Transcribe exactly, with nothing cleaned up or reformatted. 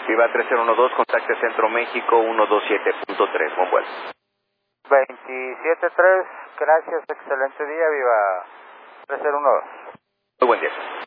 Viva tres cero uno dos, contacte Centro México uno dos siete punto tres, buen vuelo. veintisiete tres, gracias, excelente día, viva tres cero uno dos. Muy buen día.